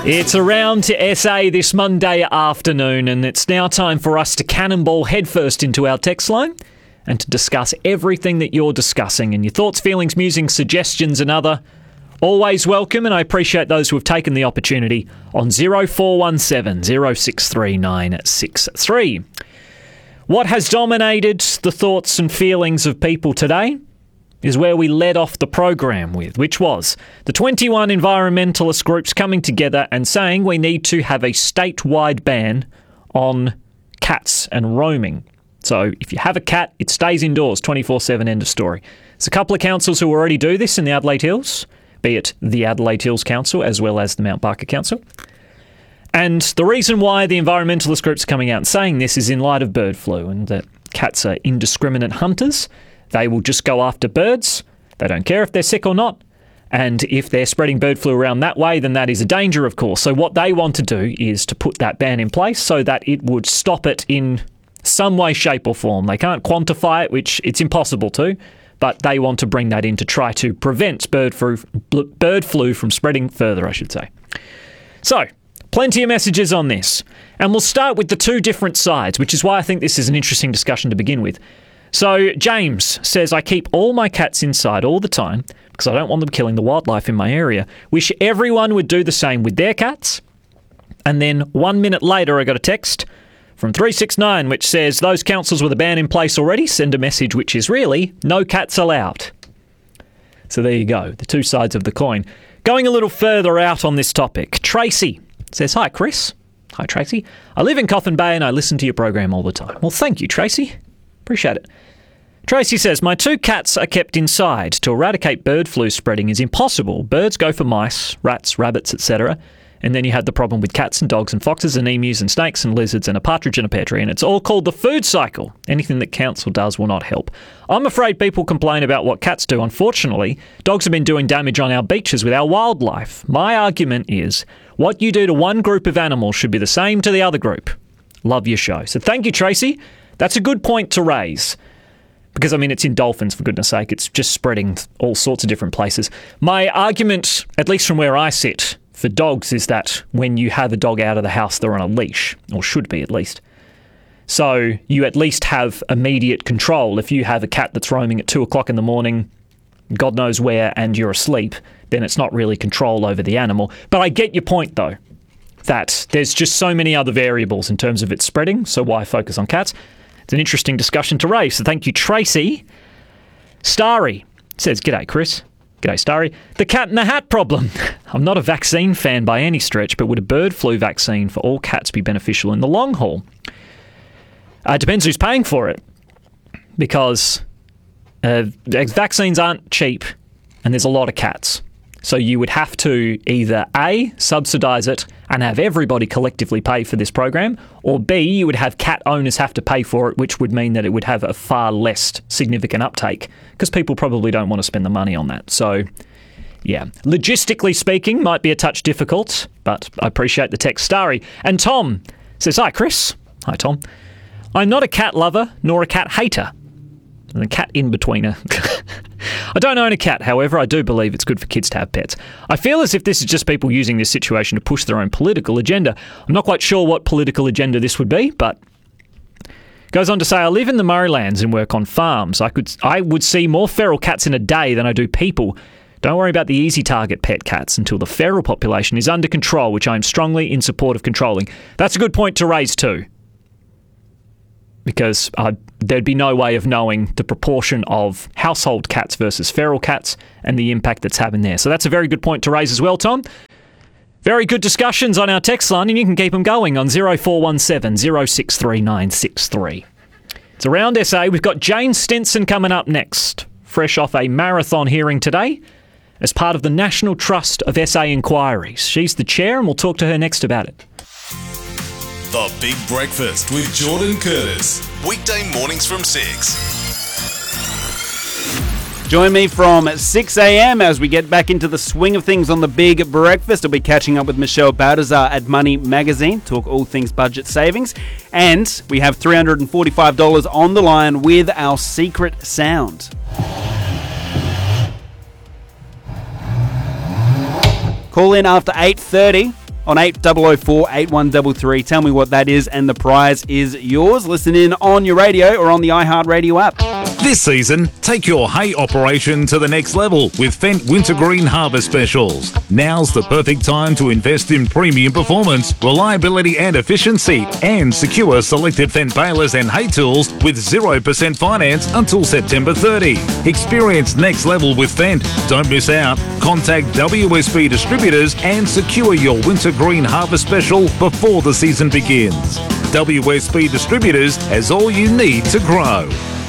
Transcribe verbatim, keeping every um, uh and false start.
It's around to S A this Monday afternoon, and it's now time for us to cannonball headfirst into our text line and to discuss everything that you're discussing, and your thoughts, feelings, musings, suggestions and other. Always welcome, and I appreciate those who have taken the opportunity on zero four one seven, zero six three nine six three. What has dominated the thoughts and feelings of people today is where we led off the program with, which was the twenty-one environmentalist groups coming together and saying we need to have a statewide ban on cats and roaming. So if you have a cat, it stays indoors twenty-four seven, end of story. There's a couple of councils who already do this in the Adelaide Hills, be it the Adelaide Hills Council as well as the Mount Barker Council. And the reason why the environmentalist groups are coming out and saying this is in light of bird flu and that cats are indiscriminate hunters. They will just go after birds. They don't care if they're sick or not. And if they're spreading bird flu around that way, then that is a danger, of course. So what they want to do is to put that ban in place so that it would stop it in some way, shape or form. They can't quantify it, which it's impossible to, but they want to bring that in to try to prevent bird flu, bird flu from spreading further, I should say. So, plenty of messages on this. And we'll start with the two different sides, which is why I think this is an interesting discussion to begin with. So James says, I keep all my cats inside all the time because I don't want them killing the wildlife in my area. Wish everyone would do the same with their cats. And then one minute later, I got a text from three six nine, which says, those councils with a ban in place already send a message which is really, no cats allowed. So there you go, the two sides of the coin. Going a little further out on this topic, Tracy says, hi, Chris. Hi, Tracy. I live in Coffin Bay and I listen to your program all the time. Well, thank you, Tracy. Appreciate it. Tracy says, my two cats are kept inside. To eradicate bird flu spreading is impossible. Birds go for mice, rats, rabbits, et cetera. And then you have the problem with cats and dogs and foxes and emus and snakes and lizards and a partridge and a pear tree. And it's all called the food cycle. Anything that council does will not help. I'm afraid people complain about what cats do. Unfortunately, dogs have been doing damage on our beaches with our wildlife. My argument is, what you do to one group of animals should be the same to the other group. Love your show. So thank you, Tracy. That's a good point to raise. Because, I mean, it's in dolphins, for goodness sake. It's just spreading all sorts of different places. My argument, at least from where I sit, for dogs is that when you have a dog out of the house, they're on a leash, or should be at least. So you at least have immediate control. If you have a cat that's roaming at two o'clock in the morning, God knows where, and you're asleep, then it's not really control over the animal. But I get your point, though, that there's just so many other variables in terms of its spreading, so why focus on cats? It's an interesting discussion to raise, so thank you, Tracy. Starry says, g'day, Chris. G'day, Starry. The cat in the hat problem. I'm not a vaccine fan by any stretch, but would a bird flu vaccine for all cats be beneficial in the long haul? Uh, it depends who's paying for it, because uh, vaccines aren't cheap, and there's a lot of cats. So you would have to either A, subsidise it and have everybody collectively pay for this program, or B, you would have cat owners have to pay for it, which would mean that it would have a far less significant uptake because people probably don't want to spend the money on that. So, yeah, logistically speaking, might be a touch difficult, but I appreciate the text, Starry. And Tom says, hi, Chris. Hi, Tom. I'm not a cat lover nor a cat hater. And a cat in-betweener. I don't own a cat, however, I do believe it's good for kids to have pets. I feel as if this is just people using this situation to push their own political agenda. I'm not quite sure what political agenda this would be, but goes on to say, I live in the Murraylands and work on farms. I could, I would see more feral cats in a day than I do people. Don't worry about the easy target pet cats until the feral population is under control, which I am strongly in support of controlling. That's a good point to raise too. Because uh, there'd be no way of knowing the proportion of household cats versus feral cats and the impact that's having there. So that's a very good point to raise as well, Tom. Very good discussions on our text line, and you can keep them going on zero four one seven, zero six three nine six three. It's Around S A. We've got Jane Stenson coming up next, fresh off a marathon hearing today as part of the National Trust of S A Inquiries. She's the chair, and we'll talk to her next about it. The Big Breakfast with Jordan Curtis. Weekday mornings from six. Join me from six a.m. as we get back into the swing of things on The Big Breakfast. I'll be catching up with Michelle Baltazar at Money Magazine, talk all things budget savings. And we have three hundred forty-five dollars on the line with our secret sound. Call in after eight thirty. on eight oh oh four, eight one three three. Tell me what that is and the prize is yours. Listen in on your radio or on the iHeartRadio app. This season, take your hay operation to the next level with Fendt Wintergreen Harvest Specials. Now's the perfect time to invest in premium performance, reliability and efficiency, and secure selected Fendt balers and hay tools with zero percent finance until September thirtieth. Experience next level with Fendt. Don't miss out. Contact W S B Distributors and secure your Wintergreen Harvest Special before the season begins. W S B Distributors has all you need to grow.